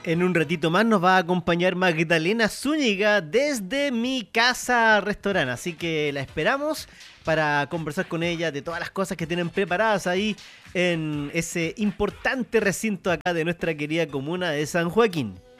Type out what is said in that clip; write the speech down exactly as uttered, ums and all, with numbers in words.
En un ratito más nos va a acompañar Magdalena Zúñiga desde Mi Casa Restaurante, así que la esperamos para conversar con ella de todas las cosas que tienen preparadas ahí en ese importante recinto acá de nuestra querida comuna de San Joaquín.